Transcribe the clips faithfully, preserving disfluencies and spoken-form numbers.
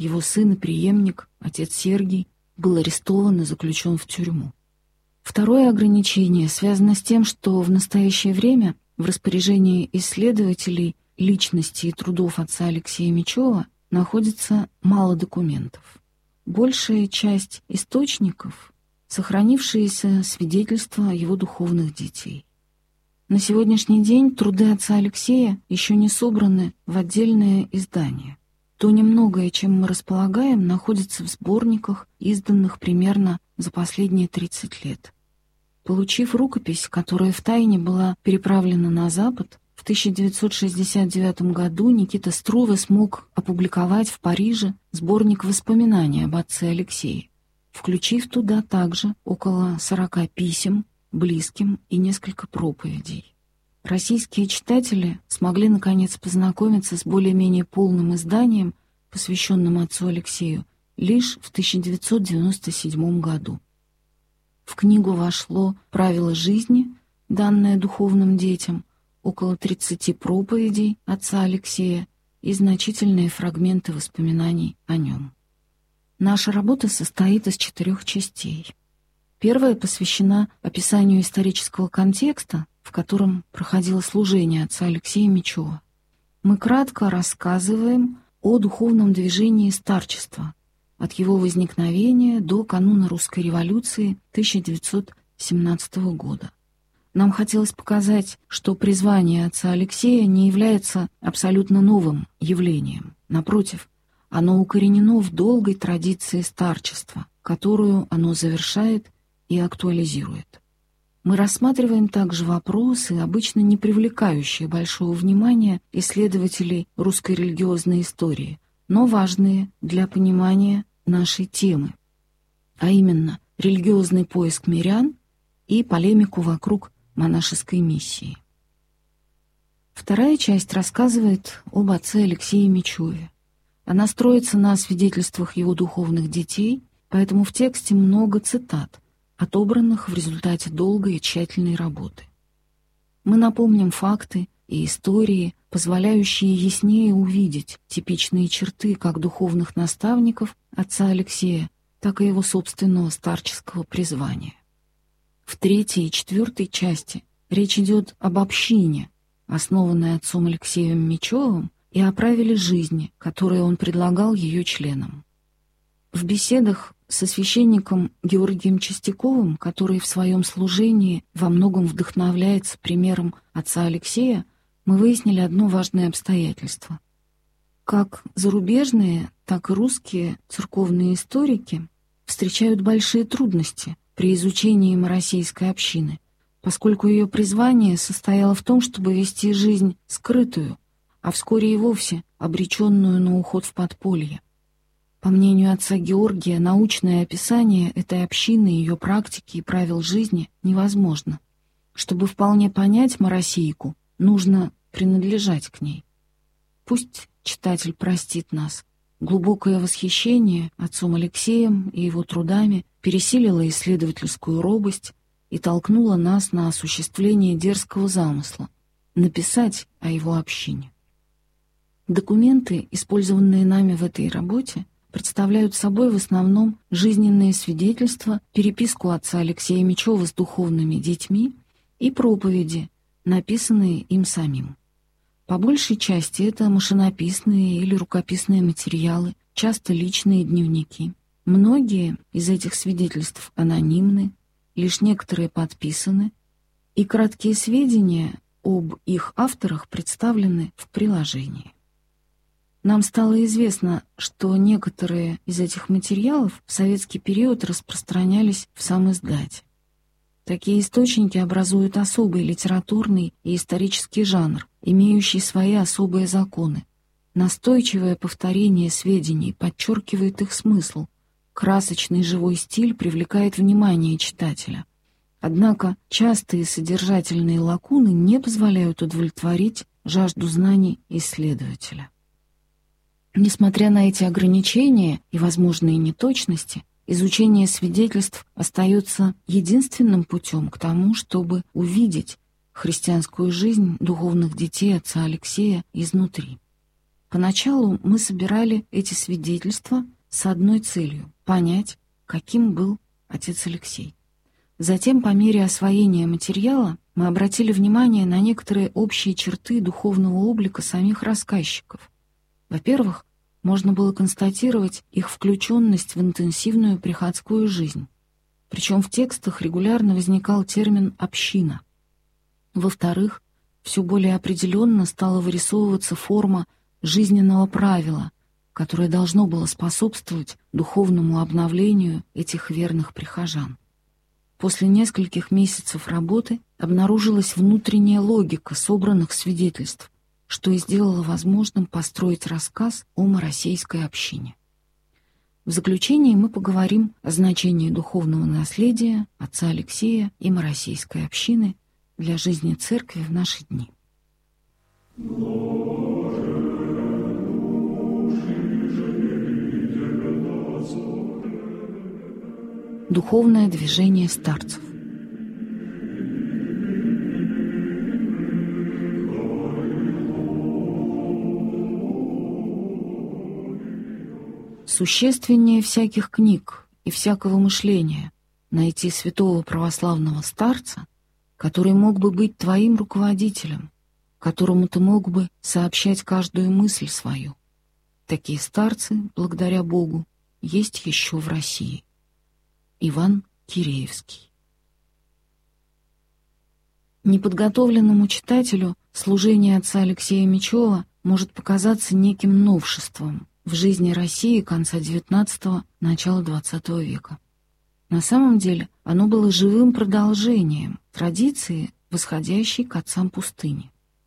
его сын и преемник, отец Сергий, был арестован и заключен в тюрьму. Второе ограничение связано с тем, что в настоящее время в распоряжении исследователей личности и трудов отца Алексея Мечева находится мало документов. Большая часть источников — сохранившиеся свидетельства его духовных детей. На сегодняшний день труды отца Алексея еще не собраны в отдельное издание. То немногое, чем мы располагаем, находится в сборниках, изданных примерно за последние тридцать лет. Получив рукопись, которая втайне была переправлена на Запад, в тысяча девятьсот шестьдесят девятом году Никита Струве смог опубликовать в Париже сборник воспоминаний об отце Алексее, включив туда также около сорока писем близким и несколько проповедей. Российские читатели смогли наконец познакомиться с более-менее полным изданием, посвященным отцу Алексею, лишь в тысяча девятьсот девяносто седьмом году. В книгу вошло «Правила жизни», данное духовным детям, около тридцати проповедей отца Алексея и значительные фрагменты воспоминаний о нем. Наша работа состоит из четырех частей. Первая посвящена описанию исторического контекста, в котором проходило служение отца Алексея Мечева. Мы кратко рассказываем о духовном движении старчества, от его возникновения до кануна Русской революции тысяча девятьсот семнадцатого года. Нам хотелось показать, что призвание отца Алексея не является абсолютно новым явлением. Напротив, оно укоренено в долгой традиции старчества, которую оно завершает и актуализирует. Мы рассматриваем также вопросы, обычно не привлекающие большого внимания исследователей русской религиозной истории, но важные для понимания нашей темы, а именно религиозный поиск мирян и полемику вокруг монашеской миссии. Вторая часть рассказывает об отце Алексее Мечеве. Она строится на свидетельствах его духовных детей, поэтому в тексте много цитат, отобранных в результате долгой и тщательной работы. Мы напомним факты и истории, позволяющие яснее увидеть типичные черты как духовных наставников отца Алексея, так и его собственного старческого призвания. В третьей и четвертой части речь идет об общине, основанной отцом Алексеем Мечевым, и о правиле жизни, которое он предлагал ее членам. В беседах со священником Георгием Чистяковым, который в своем служении во многом вдохновляется примером отца Алексея, мы выяснили одно важное обстоятельство. Как зарубежные, так и русские церковные историки встречают большие трудности при изучении российской общины, поскольку ее призвание состояло в том, чтобы вести жизнь скрытую, а вскоре и вовсе обреченную на уход в подполье. По мнению отца Георгия, научное описание этой общины, ее практики и правил жизни невозможно. Чтобы вполне понять Моросейку, нужно принадлежать к ней. Пусть читатель простит нас. Глубокое восхищение отцом Алексеем и его трудами пересилило исследовательскую робость и толкнуло нас на осуществление дерзкого замысла — написать о его общине. Документы, использованные нами в этой работе, представляют собой в основном жизненные свидетельства, переписку отца Алексея Мечева с духовными детьми и проповеди, написанные им самим. По большей части это машинописные или рукописные материалы, часто личные дневники. Многие из этих свидетельств анонимны, лишь некоторые подписаны, и краткие сведения об их авторах представлены в приложении. Нам стало известно, что некоторые из этих материалов в советский период распространялись в самиздате. Такие источники образуют особый литературный и исторический жанр, имеющий свои особые законы. Настойчивое повторение сведений подчеркивает их смысл. Красочный живой стиль привлекает внимание читателя. Однако частые содержательные лакуны не позволяют удовлетворить жажду знаний исследователя. Несмотря на эти ограничения и возможные неточности, изучение свидетельств остается единственным путем к тому, чтобы увидеть христианскую жизнь духовных детей отца Алексея изнутри. Поначалу мы собирали эти свидетельства с одной целью — понять, каким был отец Алексей. Затем, по мере освоения материала, мы обратили внимание на некоторые общие черты духовного облика самих рассказчиков. Во-первых, можно было констатировать их включенность в интенсивную приходскую жизнь. Причем в текстах регулярно возникал термин «община». Во-вторых, все более определенно стала вырисовываться форма жизненного правила, которое должно было способствовать духовному обновлению этих верных прихожан. После нескольких месяцев работы обнаружилась внутренняя логика собранных свидетельств, что и сделало возможным построить рассказ о марассейской общине. В заключении мы поговорим о значении духовного наследия отца Алексея и марассейской общины для жизни церкви в наши дни. Духовное движение старцев. Существеннее всяких книг и всякого мышления найти святого православного старца, который мог бы быть твоим руководителем, которому ты мог бы сообщать каждую мысль свою. Такие старцы, благодаря Богу, есть еще в России. Иван Киреевский. Неподготовленному читателю служение отца Алексея Мечева может показаться неким новшеством в жизни России конца девятнадцатого — начала двадцатого века. На самом деле оно было живым продолжением традиции, восходящей к отцам пустыни.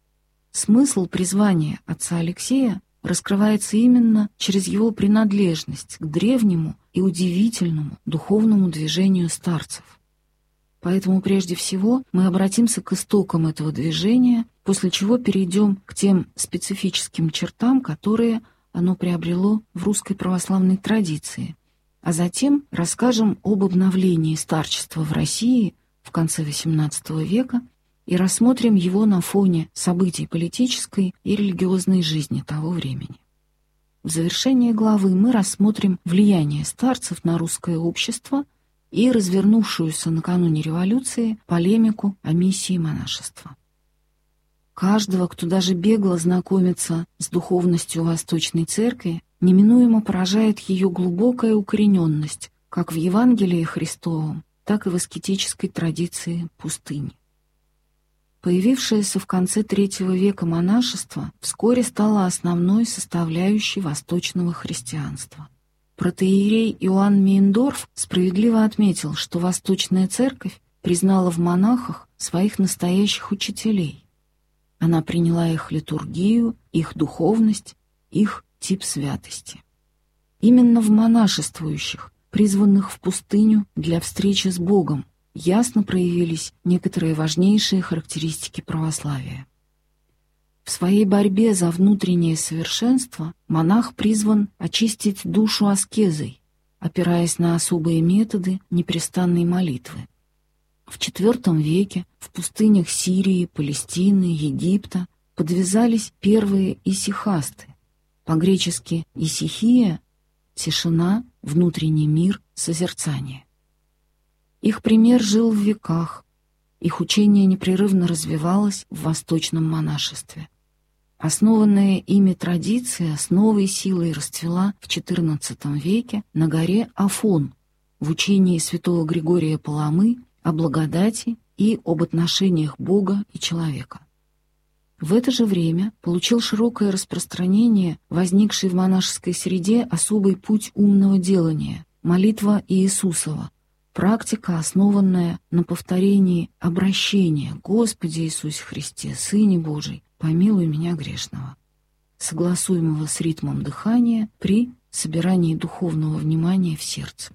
Смысл призвания отца Алексея раскрывается именно через его принадлежность к древнему и удивительному духовному движению старцев. Поэтому прежде всего мы обратимся к истокам этого движения, после чего перейдем к тем специфическим чертам, которые оно приобрело в русской православной традиции, а затем расскажем об обновлении старчества в России в конце восемнадцатого века и рассмотрим его на фоне событий политической и религиозной жизни того времени. В завершение главы мы рассмотрим влияние старцев на русское общество и развернувшуюся накануне революции полемику о миссии монашества. Каждого, кто даже бегло знакомится с духовностью Восточной Церкви, неминуемо поражает ее глубокая укорененность как в Евангелии Христовом, так и в аскетической традиции пустыни. Появившееся в конце третьего века монашество вскоре стало основной составляющей восточного христианства. Протоиерей Иоанн Мейндорф справедливо отметил, что Восточная Церковь признала в монахах своих настоящих учителей. Она приняла их литургию, их духовность, их тип святости. Именно в монашествующих, призванных в пустыню для встречи с Богом, ясно проявились некоторые важнейшие характеристики православия. В своей борьбе за внутреннее совершенство монах призван очистить душу аскезой, опираясь на особые методы непрестанной молитвы. В четвёртом веке в пустынях Сирии, Палестины, Египта подвязались первые исихасты, по-гречески «исихия» — тишина, внутренний мир, созерцание. Их пример жил в веках, их учение непрерывно развивалось в восточном монашестве. Основанная ими традиция с новой силой расцвела в четырнадцатом веке на горе Афон в учении святого Григория Паламы о благодати и об отношениях Бога и человека. В это же время получил широкое распространение возникший в монашеской среде особый путь умного делания — молитва Иисусова, практика, основанная на повторении обращения «Господи Иисусе Христе, Сыне Божий, помилуй меня грешного», согласуемого с ритмом дыхания при собирании духовного внимания в сердце.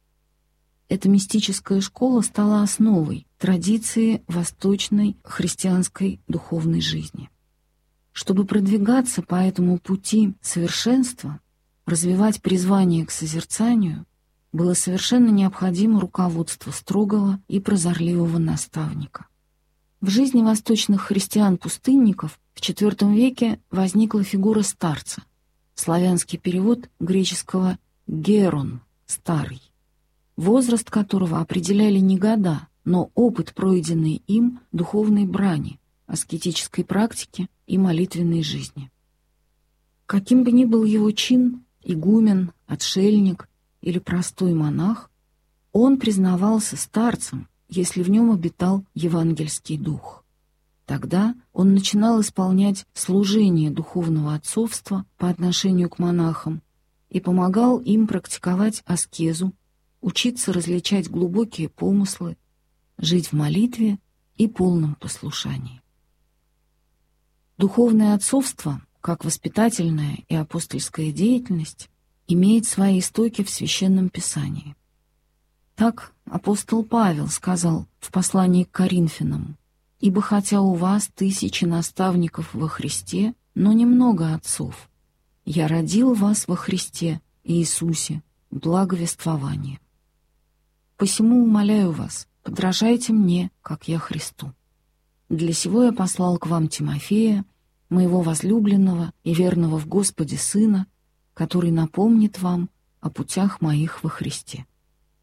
Эта мистическая школа стала основой традиции восточной христианской духовной жизни. Чтобы продвигаться по этому пути совершенства, развивать призвание к созерцанию, было совершенно необходимо руководство строгого и прозорливого наставника. В жизни восточных христиан-пустынников в четвёртом веке возникла фигура старца, славянский перевод греческого «герон» — «старый», возраст которого определяли не года, но опыт, пройденный им духовной брани, аскетической практики и молитвенной жизни. Каким бы ни был его чин, игумен, отшельник или простой монах, он признавался старцем, если в нем обитал евангельский дух. Тогда он начинал исполнять служение духовного отцовства по отношению к монахам и помогал им практиковать аскезу, учиться различать глубокие помыслы, жить в молитве и полном послушании. Духовное отцовство, как воспитательная и апостольская деятельность, имеет свои истоки в Священном Писании. Так апостол Павел сказал в послании к Коринфянам: «Ибо хотя у вас тысячи наставников во Христе, но немного отцов, я родил вас во Христе Иисусе благовествованием. Посему умоляю вас, подражайте мне, как я Христу. Для сего я послал к вам Тимофея, моего возлюбленного и верного в Господе сына, который напомнит вам о путях моих во Христе».